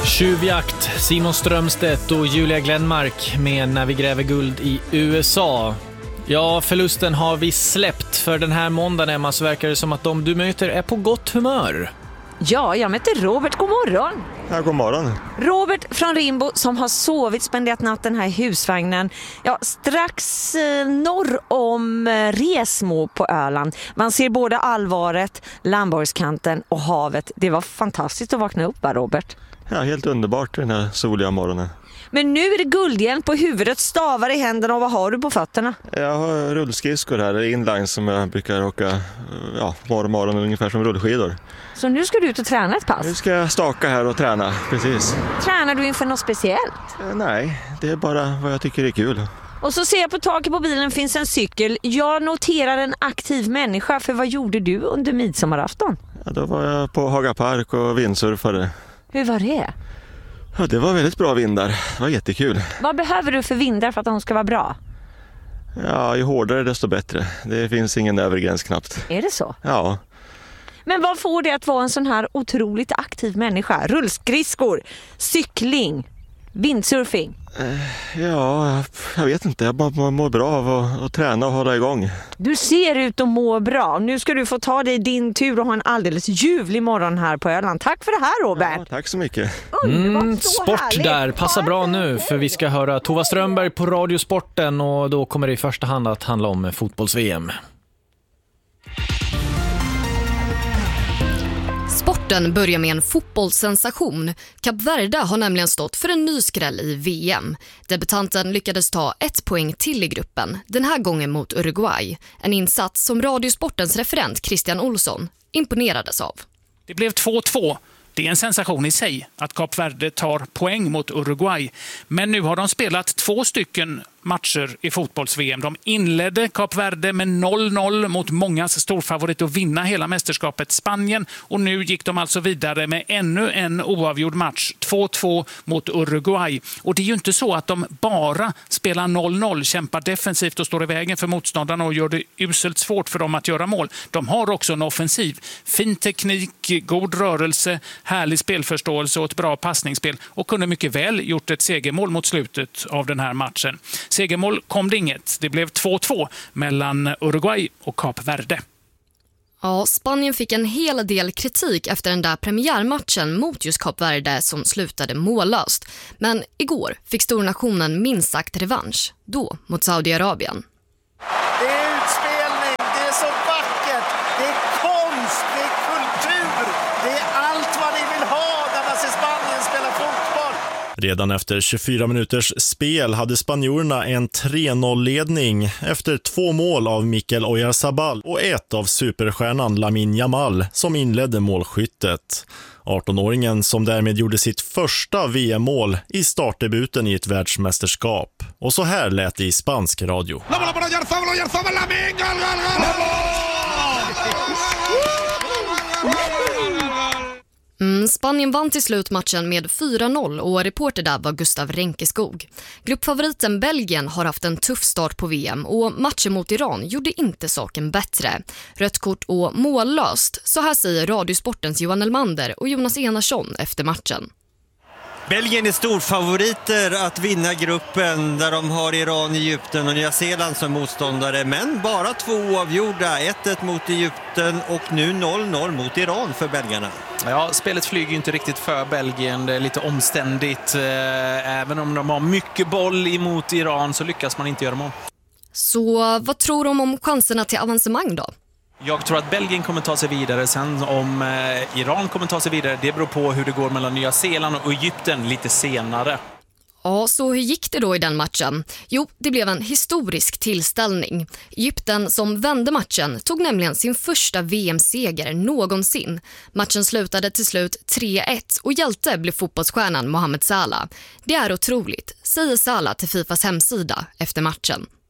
Tjuvjakt, Simon Strömstedt och Julia Glenmark med När vi gräver guld i USA. Ja, förlusten har vi släppt för den här måndagen, Emma, så verkar det som att de du möter är på gott humör. Ja, jag möter Robert. God morgon. Ja, god morgon. Robert från Rimbo som har spenderat natten här i husvagnen. Ja, strax norr om Resmo på Öland. Man ser både allvaret, Landborgskanten och havet. Det var fantastiskt att vakna upp här, Robert. Ja, helt underbart den här soliga morgonen. Men nu är det guldhjälm på huvudet, stavar i händerna och vad har du på fötterna? Jag har rullskridskor här, inline som jag brukar åka morgonen ungefär som rullskidor. Så nu ska du ut och träna ett pass? Nu ska jag staka här och träna, precis. Tränar du inför något speciellt? Nej, det är bara vad jag tycker är kul. Och så ser jag på taket på bilen finns en cykel. Jag noterar en aktiv människa, för vad gjorde du under midsommarafton? Ja, då var jag på Haga Park och vindsurfade. Hur var det? Ja, det var väldigt bra vindar. Det var jättekul. Vad behöver du för vindar för att de ska vara bra? Ja, ju hårdare desto bättre. Det finns ingen övre gräns knappt. Är det så? Ja. Men vad får det att vara en sån här otroligt aktiv människa? Rullskridskor, cykling, windsurfing? Ja, jag vet inte. Jag bara mår bra av att träna och hålla igång. Du ser ut att må bra. Nu ska du få ta dig din tur och ha en alldeles ljuvlig morgon här på Öland. Tack för det här, Robert. Ja, tack så mycket. Sport härligt. där, passar bra nu för vi ska höra Tova Strömberg på Radiosporten och då kommer det i första hand att handla om fotbolls-VM. Sporten börjar med en fotbollssensation. Kap Verde har nämligen stått för en ny skräll i VM. Debutanten lyckades ta 1 poäng till i gruppen, den här gången mot Uruguay. En insats som Radiosportens referent Christian Olsson imponerades av. Det blev 2-2. Det är en sensation i sig att Kap Verde tar poäng mot Uruguay. Men nu har de spelat 2 matcher i fotbolls-VM. De inledde Kap Verde med 0-0 mot mångas storfavorit att vinna hela mästerskapet Spanien. Och nu gick de alltså vidare med ännu en oavgjord match, 2-2 mot Uruguay. Och det är ju inte så att de bara spelar 0-0, kämpar defensivt och står i vägen för motståndarna och gör det uselt svårt för dem att göra mål. De har också en offensiv. Fin teknik, god rörelse, härlig spelförståelse och ett bra passningsspel och kunde mycket väl gjort ett segermål mot slutet av den här matchen. Segermål kom det inget. Det blev 2-2 mellan Uruguay och Kap Verde. Ja, Spanien fick en hel del kritik efter den där premiärmatchen mot just Kap Verde som slutade mållöst. Men igår fick stornationen minst sagt revansch, då mot Saudiarabien. Det är utspelning, det är så vackert, det är konst, det är kultur, det är allt vad ni vill ha när man ser Spanien spela fotboll. Redan efter 24 minuters spel hade spanjorerna en 3-0-ledning efter 2 mål av Mikel Oyarzabal och ett av superstjärnan Lamine Yamal som inledde målskyttet. 18-åringen som därmed gjorde sitt första VM-mål i startdebuten i ett världsmästerskap. Och så här lät det i spansk radio. Spanien vann till slut matchen med 4-0 och reporter där var Gustav Renkeskog. Gruppfavoriten Belgien har haft en tuff start på VM och matchen mot Iran gjorde inte saken bättre. Rött kort och mållöst, så här säger Radiosportens Johan Elmander och Jonas Enarsson efter matchen. Belgien är storfavoriter att vinna gruppen där de har Iran, Egypten och Nya Zeeland som motståndare. Men bara 2 oavgjorda, 1-1 mot Egypten och nu 0-0 mot Iran för belgarna. Ja, spelet flyger ju inte riktigt för Belgien. Det är lite omständigt. Även om de har mycket boll emot Iran så lyckas man inte göra mål. Så vad tror de om chanserna till avancemang då? Jag tror att Belgien kommer ta sig vidare. Sen om Iran kommer ta sig vidare, det beror på hur det går mellan Nya Zeeland och Egypten lite senare. Ja, så hur gick det då i den matchen? Jo, det blev en historisk tillställning. Egypten som vände matchen tog nämligen sin första VM-seger någonsin. Matchen slutade till slut 3-1 och hjälte blev fotbollsstjärnan Mohamed Salah. Det är otroligt, säger Salah till Fifas hemsida efter matchen.